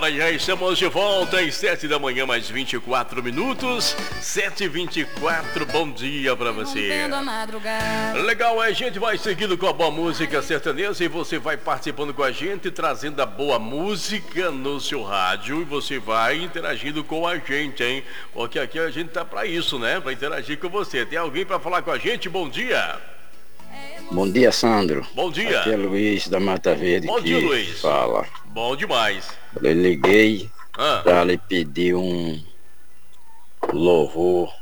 Agora já estamos de volta às 7 da manhã, mais 24 minutos. 7h24, bom dia pra você. Legal, a gente vai seguindo com a boa música sertaneja e você vai participando com a gente, trazendo a boa música no seu rádio e você vai interagindo com a gente, hein? Porque aqui a gente tá pra isso, né? Pra interagir com você. Tem alguém pra falar com a gente? Bom dia. Bom dia, Sandro. Bom dia. Aqui é Luiz da Mata Verde. Bom dia, Luiz. Fala. Bom demais. Eu liguei pra lhe pedir um louvor.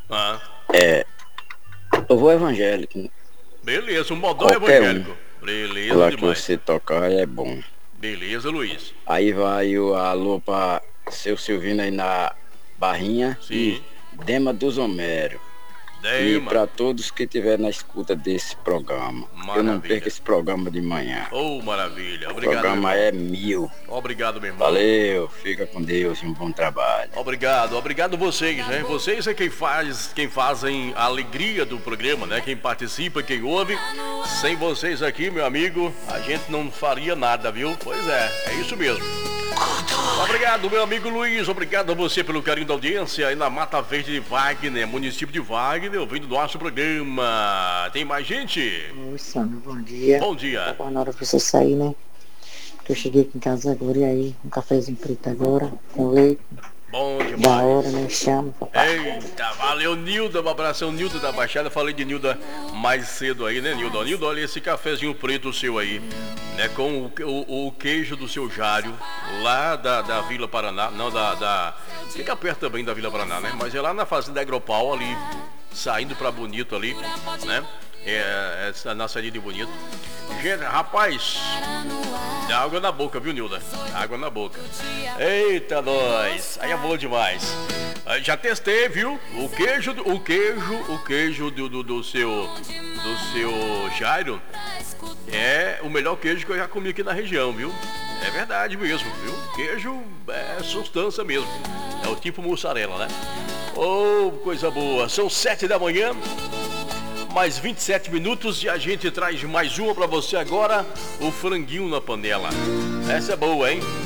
Louvor evangélico. Beleza, um modão evangélico. Beleza, lá demais. Que você tocar é bom. Beleza, Luiz. Aí vai o alô pra seu Silvino aí na Barrinha. Sim. E Dema dos Homero. E para todos que estiver na escuta desse programa. Maravilha. Eu não perco esse programa de manhã. Oh, maravilha. Obrigado. O programa é 1000. Obrigado, meu irmão. Valeu, fica com Deus e um bom trabalho. Obrigado vocês, né? Vocês é quem fazem a alegria do programa, né? Quem participa, quem ouve. Sem vocês aqui, meu amigo, a gente não faria nada, viu? Pois é isso mesmo. Obrigado, meu amigo Luiz. Obrigado a você pelo carinho da audiência aí na Mata Verde de Wagner, município de Wagner, ouvindo nosso programa. Tem mais gente? Oi, Sandro, bom dia. Bom dia. Tá na hora pra você sair, né? Eu cheguei aqui em casa agora e aí, um cafezinho preto agora, com leite. Bom demais. Da hora, né? Chama, papai. Eita, valeu, Nilda. Um abração, Nilda da Baixada. Falei de Nilda mais cedo aí, né, Nilda? Nilda, olha esse cafezinho preto seu aí, né? Com o queijo do seu Jário, lá da Vila Paraná. Não, fica perto também da Vila Paraná, né? Mas é lá na Fazenda Agropau, ali, saindo pra Bonito ali, né? Na saída de Bonito. Gente, rapaz, dá água na boca, viu, Nilda? Água na boca. Eita, nós. Aí é bom demais. Já testei, viu? O queijo do seu Jairo é o melhor queijo que eu já comi aqui na região, viu? É verdade mesmo, viu? Queijo é substância mesmo. É o tipo mussarela, né? Oh, coisa boa. São 7 da manhã. Mais 27 minutos e a gente traz mais uma pra você agora, o franguinho na panela. Essa é boa, hein?